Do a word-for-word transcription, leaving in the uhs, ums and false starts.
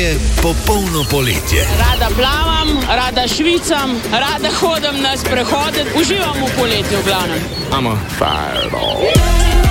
je popolno poletje. Rada plavam, rada švicam, rada hodim na sprehode, uživam v poletju v glavnem. I'm a fireball.